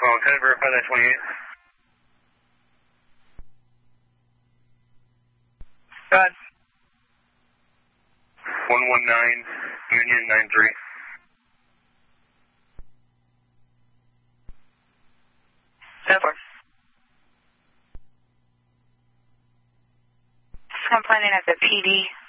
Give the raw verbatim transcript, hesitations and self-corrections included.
call. Can I verify that twenty-eight? Go ahead. one one nine, Union nine three. ten four. Complaining at the P D.